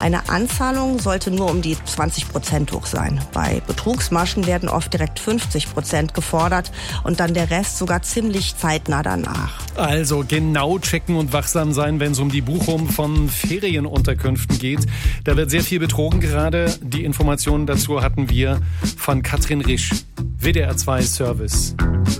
Eine Anzahlung sollte nur um die 20% hoch sein. Bei Betrugsmaschen werden oft direkt 50% gefordert und dann der Rest sogar ziemlich zeitnah danach. Also genau checken und wachsam sein, wenn es um die Buchung von Ferienunterkünften geht. Da wird sehr viel betrogen gerade. Die Informationen dazu hatten wir von Katrin Risch, WDR 2 Service.